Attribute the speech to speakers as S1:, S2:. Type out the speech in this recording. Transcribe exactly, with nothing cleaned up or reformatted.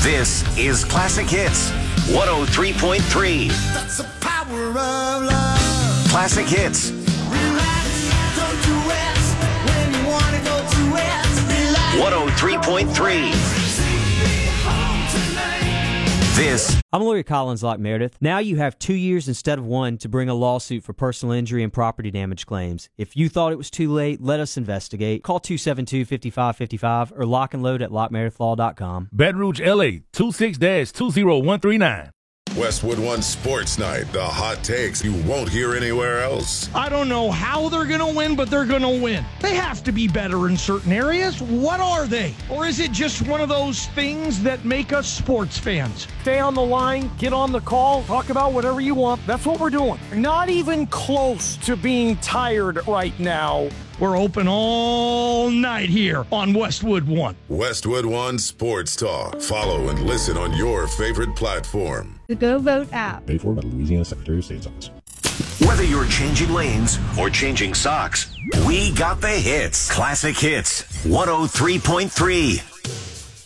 S1: This is Classic Hits one oh three point three.
S2: That's the power of love.
S1: Classic Hits.
S2: Relax, don't do it when you want to go to it. Relax.
S1: one oh three point three. This.
S3: I'm Lawyer Collins Locke Meredith. Now you have two years instead of one to bring a lawsuit for personal injury and property damage claims. If you thought it was too late, let us investigate. Call two seven two, five five five five or lock and load at lock meredith law dot com.
S4: Baton Rouge, L A, two six two zero one three nine.
S5: Westwood One Sports Night, the hot takes you won't hear anywhere else.
S6: I don't know how they're going to win, but they're going to win. They have to be better in certain areas. What are they? Or is it just one of those things that make us sports fans? Stay on the line, get on the call, talk about whatever you want. That's what we're doing. Not even close to being tired right now. We're open all night here on Westwood One.
S5: Westwood One Sports Talk. Follow and listen on your favorite platform.
S7: The Go Vote app.
S8: Paid for by the Louisiana Secretary of State's office.
S1: Whether you're changing lanes or changing socks, we got the hits. Classic Hits one oh three point three.